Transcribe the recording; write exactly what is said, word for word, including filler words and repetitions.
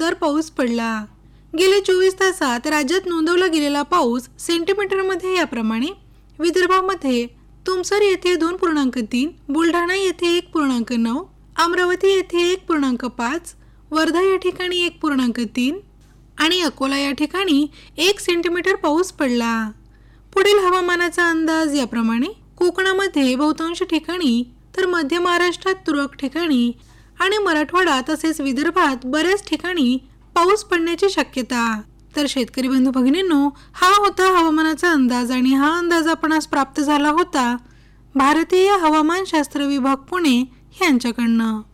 जोरदार पाऊस पडला। गेल्या चोवीस तासात राज्यात नोंदवला गेलेला पाऊस सेंटीमीटरमध्ये याप्रमाणे: विदर्भामध्ये तुमसर येथे दोन पूर्णांक तीन, बुलढाणा येथे एक पूर्णांक नऊ, अमरावती येथे एक पूर्णांक पाच, वर्धा या ठिकाणी एक पूर्णांक तीन आणि अकोला या ठिकाणी एक सेंटीमीटर पाऊस पडला। पुढील हवामानाचा अंदाज याप्रमाणे: कोकणामध्ये बहुतांश ठिकाणी तर मध्य महाराष्ट्रात तुरळक ठिकाणी आणि मराठवाडा तसेच विदर्भात बऱ्याच ठिकाणी पाऊस पडण्याची शक्यता। तर शेतकरी बंधू भगिनींनो, हा होता हवामानाचा अंदाज आणि हा अंदाज आपणास प्राप्त झाला होता भारतीय हवामानशास्त्र विभाग पुणे यांच्याकडनं।